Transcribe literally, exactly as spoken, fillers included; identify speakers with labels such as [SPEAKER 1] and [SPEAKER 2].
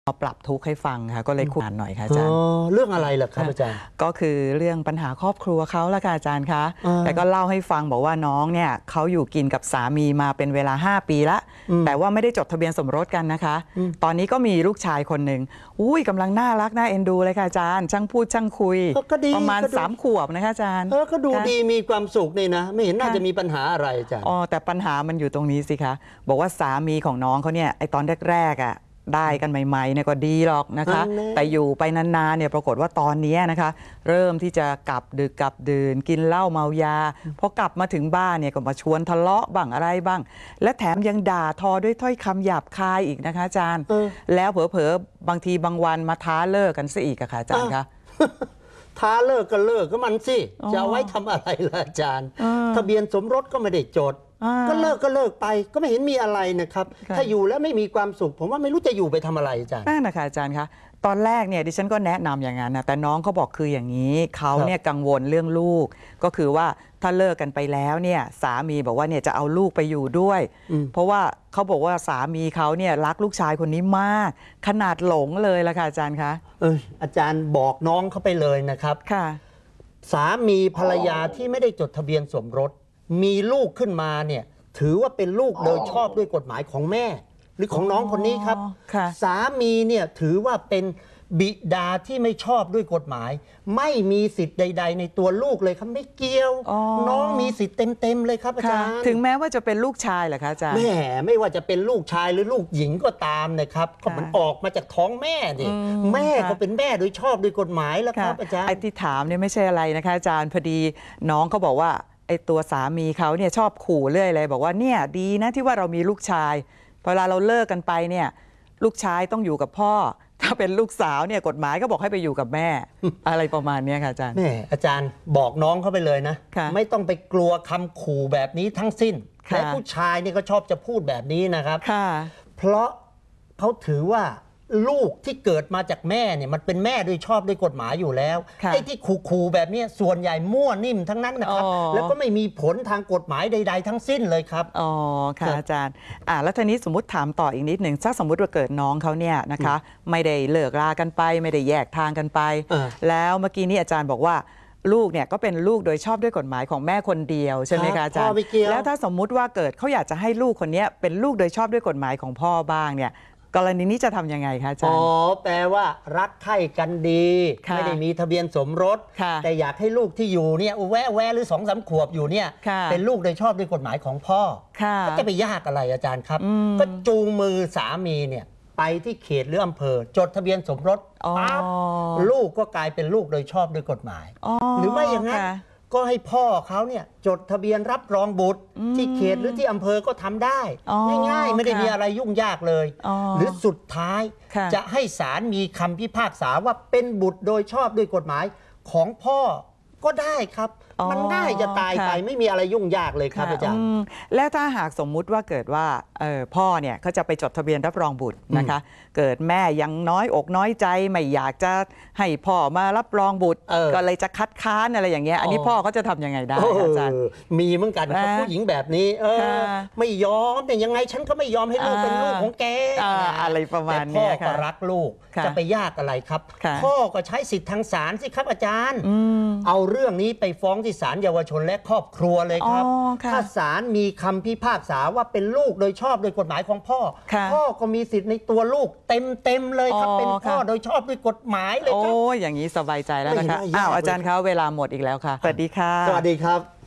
[SPEAKER 1] ปรับทุกข์ให้ฟังค่ะก็เลยคุยกันหน่อยค่ะอาจารย์
[SPEAKER 2] เรื่องอะไรล่ะครับอาจารย์
[SPEAKER 1] ก็คือเรื่องปัญหาครอบครัวเขาละค่ะอาจารย์คะแต่ก็เล่าให้ฟังบอกว่าน้องเนี่ยเขาอยู่กินกับสามีมาเป็นเวลาห้าปีละแต่ว่าไม่ได้จดทะเบียนสมรสกันนะคะตอนนี้ก็มีลูกชายคนหนึ่งอุ้ยกำลังน่ารักน่าเอ็นดูเลยค่ะอาจารย์ช่างพูดช่างคุยประมาณสามขวบนะคะอาจารย์
[SPEAKER 2] เออก็ดูดีมีความสุขนี่นะไม่เห็นน่าจะมีปัญหาอะไรอาจารย์
[SPEAKER 1] อ๋อแต่ปัญหามันอยู่ตรงนี้สิคะบอกว่าสามีของน้องเขาเนี่ยไอตอนแรกๆอ่ะได้กันใหม่ๆเนี่ยก็ดีหรอกนะคะแต่อยู่ไปนานๆเนี่ยปรากฏว่าตอนนี้นะคะเริ่มที่จะกลับดึกกลับดื่นกินเหล้าเมายาพอกลับมาถึงบ้านเนี่ยก็มาชวนทะเลาะบ้างอะไรบ้างและแถมยังด่าทอด้วยถ้อยคำหยาบคายอีกนะคะอาจารย์แล้วเผลอๆบางทีบางวันมาท้าเลิกกันซะอีกอะค่ะอาจารย์คะ
[SPEAKER 2] ท้าเลิกก็เลิกก็มันสิจะเอาไว้ทำอะไรล่ะอาจารย์ทะเบียนสมรสก็ไม่ได้จดก็เลิกก็เลิกไปก็ไม่เห็นมีอะไรนะครับถ้าอยู่แล้วไม่มีความสุขผมว่าไม่รู้จะอยู่ไปทำอะไรอาจารย์
[SPEAKER 1] นั่นนะคะอาจารย์คะตอนแรกเนี่ยดิฉันก็แนะนำอย่างนั้นนะแต่น้องเขาบอกคืออย่างนี้เขาเนี่ยกังวลเรื่องลูกก็คือว่าถ้าเลิกกันไปแล้วเนี่ยสามีบอกว่าเนี่ยจะเอาลูกไปอยู่ด้วยเพราะว่าเขาบอกว่าสามีเขาเนี่ยรักลูกชายคนนี้มากขนาดหลงเลยละค่ะอาจารย์คะ
[SPEAKER 2] เอออาจารย์บอกน้องเขาไปเลยนะครับ
[SPEAKER 1] ค่ะ
[SPEAKER 2] สามีภรรยาที่ไม่ได้จดทะเบียนสมรสมีลูกขึ้นมาเนี่ยถือว่าเป็นลูกโดยชอบด้วยกฎหมายของแม่หรือของน้องคนนี้ครับสามีเนี่ยถือว่าเป็นบิดาที่ไม่ชอบด้วยกฎหมายไม่มีสิทธิ์ใดๆในตัวลูกเลยครับไม่เกี่ยวน้องมีสิทธิ์เต็มๆเลยครับอาจารย์
[SPEAKER 1] ถึงแม้ว่าจะเป็นลูกชายเหรอคะอาจารย์
[SPEAKER 2] แม่ไม่ว่าจะเป็นลูกชายหรือลูกหญิงก็ตามนะครับก็มันออกมาจากท้องแม่ดิแม่ก็เป็นแม่โดยชอบด้วยกฎหมายแล้วครับอาจารย์
[SPEAKER 1] ไอ้ที่ถามเนี่ยไม่ใช่อะไรนะคะอาจารย์พอดีน้องเขาบอกว่าไอ้ตัวสามีเขาเนี่ยชอบขู่เรื่อยเลยบอกว่าเนี่ยดีนะที่ว่าเรามีลูกชายเวลาเราเลิกกันไปเนี่ยลูกชายต้องอยู่กับพ่อถ้าเป็นลูกสาวเนี่ยกฎหมายก็บอกให้ไปอยู่กับแม่ อะไรประมาณนี้ค่ะอาจารย์
[SPEAKER 2] แม่อาจารย์บอกน้องเขาไปเลยนะไม่ต้องไปกลัวคำขู่แบบนี้ทั้งสิ้นและผู้ชายนี่ก็ชอบจะพูดแบบนี้นะครับเพราะเขาถือว่าลูกที่เกิดมาจากแม่เนี่ยมันเป็นแม่โดยชอบด้วยกฎหมายอยู่แล้วไอ้ที่ขู่ๆแบบนี้ส่วนใหญ่มั่วนิ่มทั้งนั้นนะครับแล้วก็ไม่มีผลทางกฎหมายใดๆทั้งสิ้นเลยครับ
[SPEAKER 1] อ๋อค่ะอาจารย์อ่าแล้วทีนี้สมมติถามต่ออีกนิดหนึ่งถ้าสมมติว่าเกิดน้องเขาเนี่ยนะคะไม่ได้เลิกรากันไปไม่ได้แยกทางกันไปแล้วเมื่อกี้นี้อาจารย์บอกว่าลูกเนี่ยก็เป็นลูกโดยชอบด้วยกฎหมายของแม่คนเดียวใช่ไหมคะอาจารย์แล้วถ้าสมมุติว่าเกิดเขาอยากจะให้ลูกคนนี้เป็นลูกโดยชอบด้วยกฎหมายของพ่อบ้างเนี่ยกรณีนี้จะทำยังไงคะอาจารย์
[SPEAKER 2] อ๋อแปลว่ารักใคร่กันดีไม่ได้มีทะเบียนสมรสแต่อยากให้ลูกที่อยู่เนี่ยแวะแวะหรือสองสามขวบอยู่เนี่ยเป็นลูกโดยชอบด้วยกฎหมายของพ่อก็จะไปยากอะไรอาจารย์ครับก็จูงมือสามีเนี่ยไปที่เขตหรืออำเภอจดทะเบียนสมรสปั๊บลูกก็กลายเป็นลูกโดยชอบด้วยกฎหมายหรือไม่อย่างนั้นก็ให้พ่อเขาเนี่ยจดทะเบียนรับรองบุตรที่เขตหรือที่อำเภอก็ทำได้ง่ายๆไม่ได้มีอะไรยุ่งยากเลยหรือสุดท้ายจะให้ศาลมีคำพิพากษาว่าเป็นบุตรโดยชอบด้วยกฎหมายของพ่อก็ได้ครับมันง่ายจะตายไปไม่มีอะไรยุ่งยากเลยครับอาจารย์
[SPEAKER 1] และถ้าหากสมมุติว่าเกิดว่าพ่อเนี่ยเขาจะไปจดทะเบียนรับรองบุตรนะคะเกิดแม่ยังน้อยอกน้อยใจไม่อยากจะให้พ่อมารับรองบุตรก็เลยจะคัดค้านอะไรอย่างเงี้ยอันนี้พ่อเขาจะทำยังไงได้อาจารย์
[SPEAKER 2] มีเหมือนกันครับผู้หญิงแบบนี้เออไม่ยอมแต่ยังไงฉันก็ไม่ยอมให้ลูกเป็นลูกของแก
[SPEAKER 1] อะไรประมาณนี้
[SPEAKER 2] พ่อก็รักลูกจะไปยากอะไรครับพ่อก็ใช้สิทธิ์ทางศาลสิครับอาจารย์เอาเรื่องนี้ไปฟ้องที่ศาลเยาวชนและครอบครัวเลยครับถ้าศาลมีคำพิพากษาว่าเป็นลูกโดยชอบโดยกฎหมายของพ่อพ่อก็มีสิทธิ์ในตัวลูกเต็มเต็มเลยครับเป็นพ่อโดยชอบด้วยกฎหมายเลยครับ
[SPEAKER 1] โอ้อย่างนี้สบายใจแล้วนะคะอ้าวอาจารย์คะเวลาหมดอีกแล้วค่ะสวัสดีค่ะ
[SPEAKER 2] สวัสดีครับ